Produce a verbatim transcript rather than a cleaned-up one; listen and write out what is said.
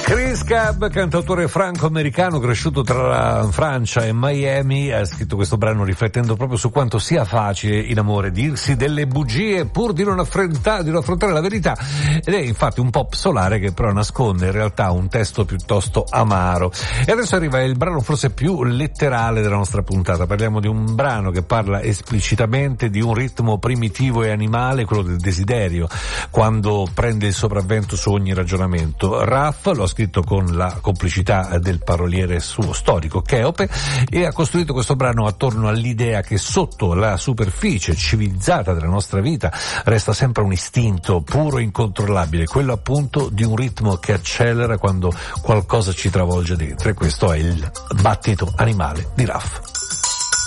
Chris Cab, cantautore franco-americano cresciuto tra Francia e Miami, ha scritto questo brano riflettendo proprio su quanto sia facile in amore dirsi delle bugie pur di non affrontare, di non affrontare la verità, ed è infatti un pop solare che però nasconde in realtà un testo piuttosto amaro. E adesso arriva il brano forse più letterale della nostra puntata. Parliamo di un brano che parla esplicitamente di un ritmo primitivo e animale, quello del desiderio, quando prende il sopravvento su ogni ragionamento. Raf lo ha scritto con la complicità del paroliere suo storico Cheope e ha costruito questo brano attorno all'idea che sotto la superficie civilizzata della nostra vita resta sempre un istinto puro e incontrollabile, quello appunto di un ritmo che accelera quando qualcosa ci travolge dentro, e questo è il battito animale di Raf.